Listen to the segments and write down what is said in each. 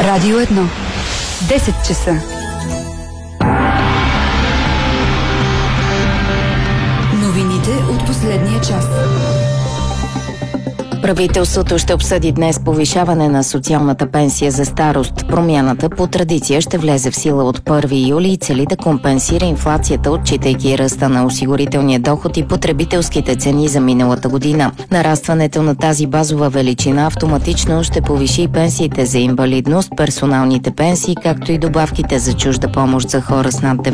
Радио 1. 10 часа. Новините от последния час. Правителството ще обсъди днес повишаване на социалната пенсия за старост. Промяната по традиция ще влезе в сила от 1 юли и цели да компенсира инфлацията, отчитайки ръста на осигурителния доход и потребителските цени за миналата година. Нарастването на тази базова величина автоматично ще повиши пенсиите за инвалидност, персоналните пенсии, както и добавките за чужда помощ за хора с над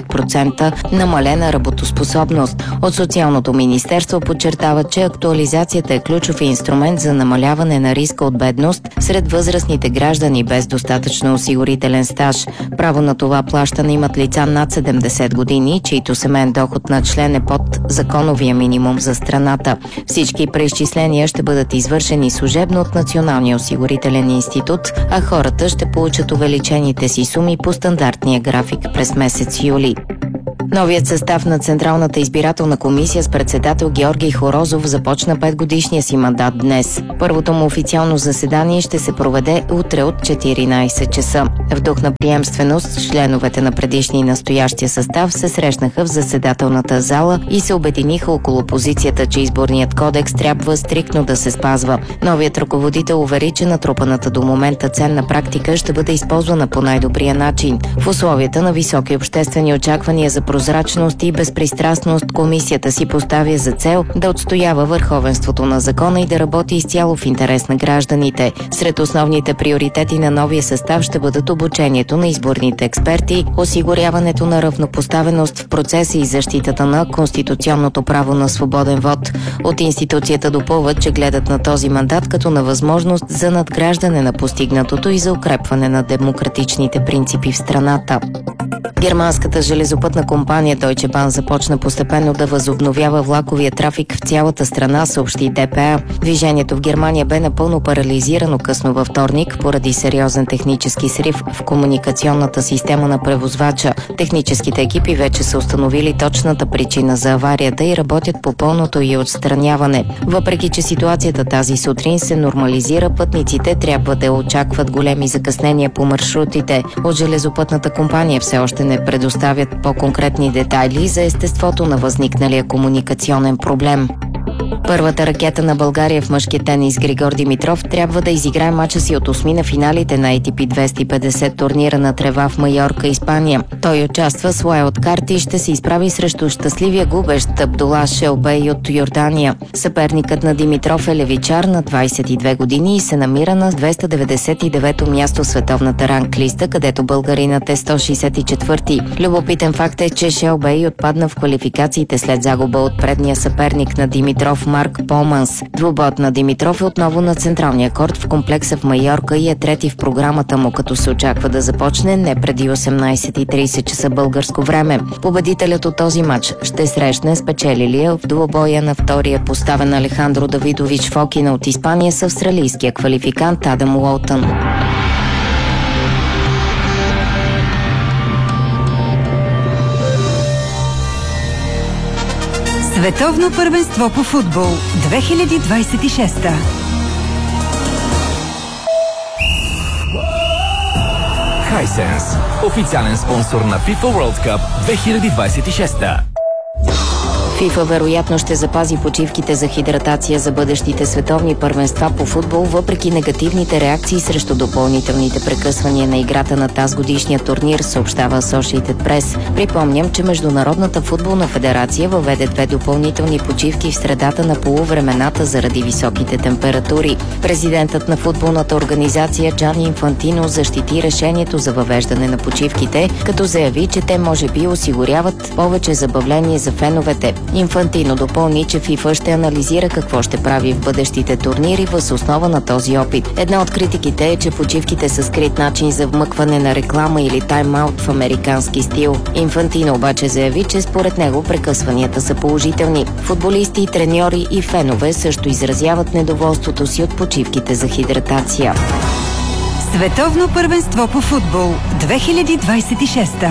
90% намалена работоспособност. От Социалното министерство подчертават, че актуализацията е ключов инструмент за намаляване на риска от бедност сред възрастните граждани без достатъчно осигурителен стаж. Право на това плащане имат лица над 70 години, чието семейен доход на член е под законовия минимум за страната. Всички преизчисления ще бъдат извършени служебно от Националния осигурителен институт, а хората ще получат увеличените си суми по стандартния график през месец юли. Новият състав на Централната избирателна комисия с председател Георги Хорозов започна 5-годишния си мандат днес. Първото му официално заседание ще се проведе утре от 14 часа. В дух на приемственост, членовете на предишния и настоящия състав се срещнаха в заседателната зала и се обединиха около позицията, че изборният кодекс трябва стриктно да се спазва. Новият ръководител увери, че натрупаната до момента ценна практика ще бъде използвана по най-добрия начин. В условията на високи обществени очаквания за прозрачност и безпристрастност, комисията си поставя за цел да отстоява върховенството на закона и да работи изцяло в интерес на гражданите. Сред основните приоритети на новия състав ще бъдат обучението на изборните експерти, осигуряването на равнопоставеност в процеса и защитата на конституционното право на свободен вод. От институцията допълват, че гледат на този мандат като на възможност за надграждане на постигнатото и за укрепване на демократичните принципи в страната. Германската железопътна компания Deutsche Bahn започна постепенно да възобновява влаковия трафик в цялата страна, съобщи ДПА. Движението в Германия бе напълно парализирано късно във вторник поради сериозен технически срив в комуникационната система на превозвача. Техническите екипи вече са установили точната причина за аварията и работят по пълното й отстраняване. Въпреки че ситуацията тази сутрин се нормализира, пътниците трябва да очакват големи закъснения по маршрутите. От железопътната компания все още не предоставят по-конкретни детайли за естеството на възникналия комуникационен проблем. Първата ракета на България в мъжкия тенис Григор Димитров трябва да изиграе мача си от осми на финалите на ATP 250 турнира на трева в Майорка, Испания. Той участва с уайлд карт и ще се изправи срещу щастливия губещ Абдула Шелбей от Йордания. Съперникът на Димитров е левичар на 22 години и се намира на 299-то място в световната ранглиста, където българинът е 164-ти. Любопитен факт е, че Шелбей отпадна в квалификациите след загуба от предния съперник на Димитров Марк Поманс. Двубоят на Димитров е отново на централния корт в комплекса в Майорка и е трети в програмата му, като се очаква да започне не преди 18:30 часа българско време. Победителят от този матч ще срещне спечелилия в двубоя на втория поставен Алехандро Давидович Фокина от Испания с австралийския квалификант Адам Уолтън. Световно първенство по футбол 2026. Hisense, официален спонсор на FIFA World Cup 2026. ФИФА вероятно ще запази почивките за хидратация за бъдещите световни първенства по футбол, въпреки негативните реакции срещу допълнителните прекъсвания на играта на тазгодишния турнир, съобщава Associated Press. Припомням, че Международната футболна федерация въведе 2 допълнителни почивки в средата на полувремената заради високите температури. Президентът на футболната организация Джани Инфантино защити решението за въвеждане на почивките, като заяви, че те може би осигуряват повече забавление за феновете. Инфантино допълни, че ФИФА ще анализира какво ще прави в бъдещите турнири въз основа на този опит. Една от критиките е, че почивките са скрит начин за вмъкване на реклама или тайм-аут в американски стил. Инфантино обаче заяви, че според него прекъсванията са положителни. Футболисти, треньори и фенове също изразяват недоволството си от почивките за хидратация. Световно първенство по футбол 2026.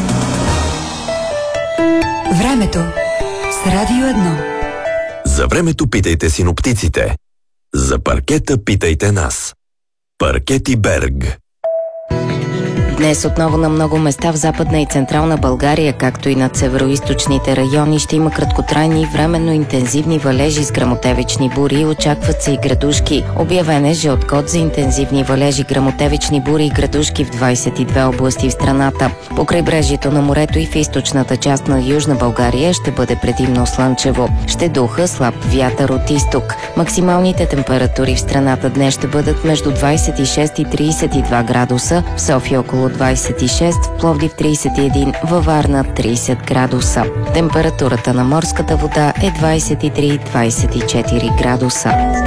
Времето с Радио 1. За времето питайте синоптиците. За паркета питайте нас. Паркети Берг. Днес отново на много места в Западна и Централна България, както и над североизточните райони, ще има краткотрайни и временно интензивни валежи с гръмотевични бури. Очакват се и градушки. Обявен е жълт код за интензивни валежи, гръмотевични бури и градушки в 22 области в страната. По крайбрежието на морето и в източната част на Южна България ще бъде предимно слънчево. Ще духа слаб вятър от изток. Максималните температури в страната днес ще бъдат между 26 и 32 градуса, в София около 26, в Пловдив 31, във Варна 30 градуса. Температурата на морската вода е 23-24 градуса.